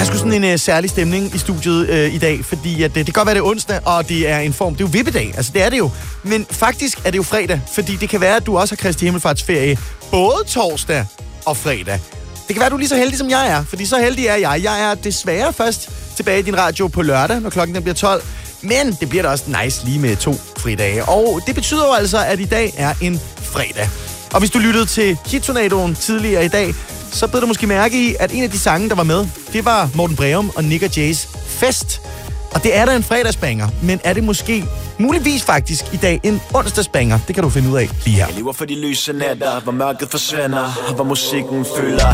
er sgu sådan en særlig stemning i studiet i dag, fordi at, det kan godt være, det er onsdag, og det er en form, det er jo vippedag, altså det er det jo. Men faktisk er det jo fredag, fordi det kan være, at du også har Kristi Himmelfartsferie både torsdag og fredag. Det kan være, at du er lige så heldig, som jeg er, fordi så heldig er jeg. Jeg er desværre først tilbage i din radio på lørdag, når klokken den bliver 12. Men det bliver da også nice lige med 2 fridage. Og det betyder jo altså, at i dag er en fredag. Og hvis du lyttede til Hittornadoen tidligere i dag, så blev du måske mærke i, at en af de sange, der var med, det var Morten Breum og Nick og Jays Fest. Og det er da en fredagsbanger, men er det måske muligvis faktisk i dag en onsdagsbanger? Det kan du finde ud af lige her. Jeg lever for de lyse nætter, hvor mørket forsvinder, og hvor musikken fylder